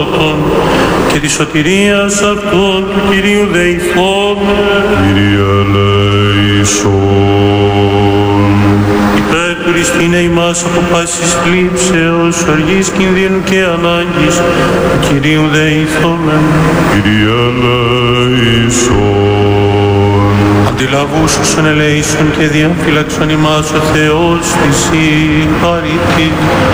πρώτον και της σωτηρίας αυτών του Κυρίου δεηθώμε. Κύριε ελέησον. Υπέρ του Χριστίνε ημάς από πάσης θλίψεως, οργής, κινδύνου και ανάγκης του Κυρίου δεηθώμε. Κύριε ελέησον. Αντιλαβούσουσον ελέησον και διαφύλαξον ημάς ο Θεός της η χαριτή.